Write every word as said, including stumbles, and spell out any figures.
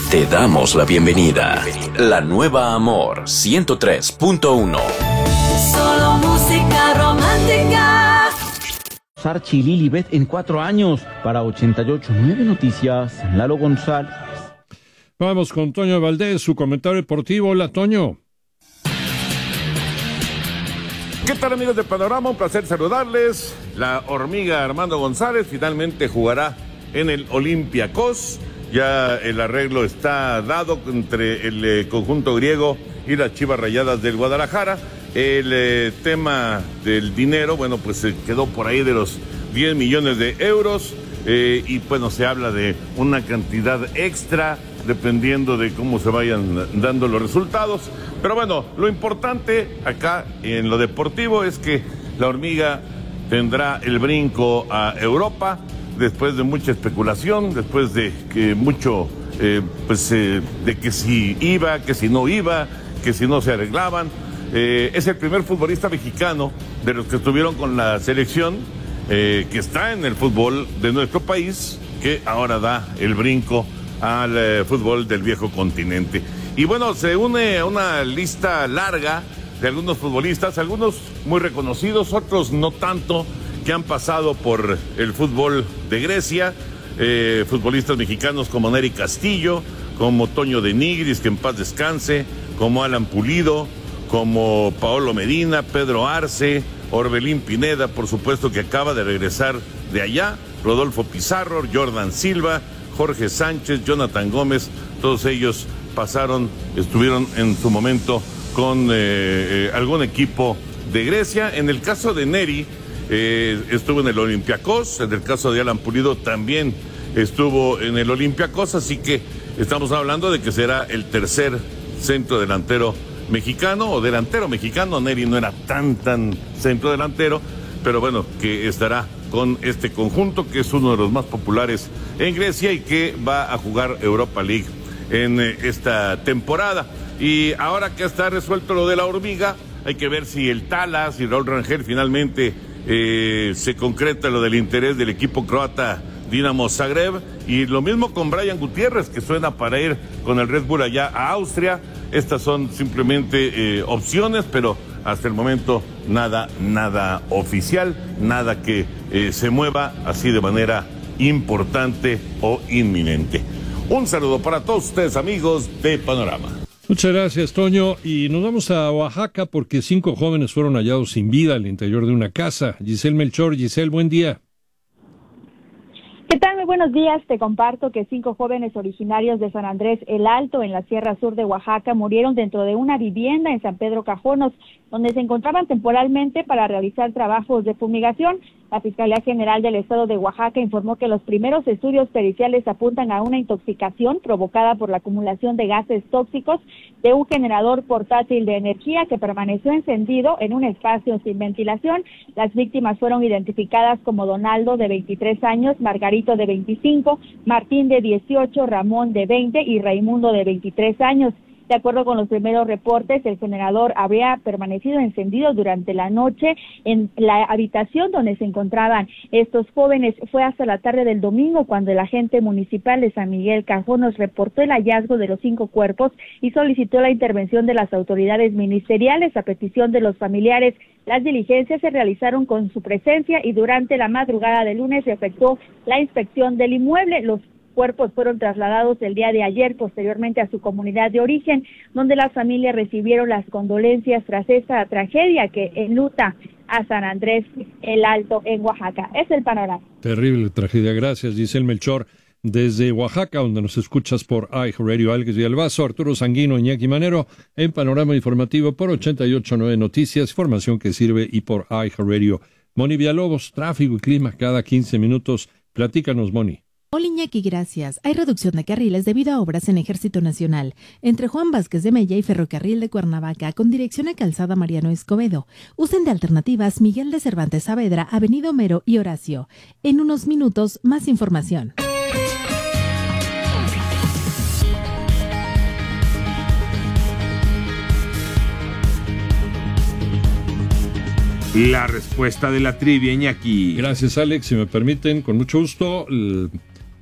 Te damos la bienvenida. La nueva Amor ciento tres punto uno. Solo música romántica. Sarchi y Lilibet en cuatro años. Para ochenta y ocho punto nueve Noticias, Lalo González. Vamos con Toño Valdés, su comentario deportivo. Hola, Toño. ¿Qué tal, amigos de Panorama? Un placer saludarles. La hormiga Armando González finalmente jugará en el Olympiacos. Ya el arreglo está dado entre el eh, conjunto griego y las Chivas Rayadas del Guadalajara. El eh, tema del dinero, bueno, pues se quedó por ahí de los diez millones de euros eh, y bueno, se habla de una cantidad extra dependiendo de cómo se vayan dando los resultados. Pero bueno, lo importante acá en lo deportivo es que la hormiga tendrá el brinco a Europa después de mucha especulación, después de que mucho, eh, pues eh, de que si iba, que si no iba, que si no se arreglaban. Eh, es el primer futbolista mexicano de los que estuvieron con la selección eh, que está en el fútbol de nuestro país, que ahora da el brinco al eh, fútbol del viejo continente. Y bueno, se une a una lista larga de algunos futbolistas, algunos muy reconocidos, otros no tanto, que han pasado por el fútbol de Grecia, eh, futbolistas mexicanos como Nery Castillo, como Toño de Nigris, que en paz descanse, como Alan Pulido, como Paolo Medina, Pedro Arce, Orbelín Pineda, por supuesto, que acaba de regresar de allá, Rodolfo Pizarro, Jordan Silva, Jorge Sánchez, Jonathan Gómez, todos ellos pasaron, estuvieron en su momento con eh, eh, algún equipo de Grecia. En el caso de Nery, eh, estuvo en el Olympiacos, en el caso de Alan Pulido también estuvo en el Olympiacos, así que estamos hablando de que será el tercer centro delantero mexicano o delantero mexicano. Nery no era tan tan centro delantero, pero bueno, que estará con este conjunto que es uno de los más populares en Grecia y que va a jugar Europa League en eh, esta temporada. Y ahora que está resuelto lo de la hormiga, hay que ver si el Talas y Raúl Rangel finalmente eh, se concreta lo del interés del equipo croata Dinamo Zagreb, y lo mismo con Brian Gutiérrez, que suena para ir con el Red Bull allá a Austria. Estas son simplemente eh, opciones, pero hasta el momento nada, nada oficial, nada que eh, se mueva así de manera importante o inminente. Un saludo para todos ustedes, amigos de Panorama. Muchas gracias, Toño. Y nos vamos a Oaxaca porque cinco jóvenes fueron hallados sin vida al interior de una casa. Giselle Melchor. Giselle, buen día. ¿Qué tal? Muy buenos días. Te comparto que cinco jóvenes originarios de San Andrés El Alto, en la Sierra Sur de Oaxaca, murieron dentro de una vivienda en San Pedro Cajonos, donde se encontraban temporalmente para realizar trabajos de fumigación. La Fiscalía General del Estado de Oaxaca informó que los primeros estudios periciales apuntan a una intoxicación provocada por la acumulación de gases tóxicos de un generador portátil de energía que permaneció encendido en un espacio sin ventilación. Las víctimas fueron identificadas como Donaldo, de veintitrés años, Margarito, de veinticinco, Martín, de dieciocho, Ramón, de veinte y Raimundo, de veintitrés años. De acuerdo con los primeros reportes, el generador habría permanecido encendido durante la noche en la habitación donde se encontraban estos jóvenes. Fue hasta la tarde del domingo cuando el agente municipal de San Miguel Cajonos reportó el hallazgo de los cinco cuerpos y solicitó la intervención de las autoridades ministeriales a petición de los familiares. Las diligencias se realizaron con su presencia y durante la madrugada del lunes se efectuó la inspección del inmueble. Los cuerpos fueron trasladados el día de ayer posteriormente a su comunidad de origen, donde las familias recibieron las condolencias tras esta tragedia que enluta a San Andrés El Alto en Oaxaca. Es el panorama. Terrible tragedia. Gracias, Giselle Melchor. Desde Oaxaca, donde nos escuchas por iHeartRadio, Álguez Villalbazo, Arturo Sanguino, Iñaki Manero, en Panorama Informativo por ochenta y ocho punto nueve Noticias, información que sirve, y por iHeartRadio. Moni Villalobos, tráfico y clima cada quince minutos. Platícanos, Moni. Hola, Iñaki, gracias. Hay reducción de carriles debido a obras en Ejército Nacional entre Juan Vázquez de Mella y Ferrocarril de Cuernavaca con dirección a Calzada Mariano Escobedo. Usen de alternativas Miguel de Cervantes Saavedra, Avenida Homero y Horacio. En unos minutos, más información. La respuesta de la trivia, Iñaki. Gracias, Alex. Si me permiten, con mucho gusto,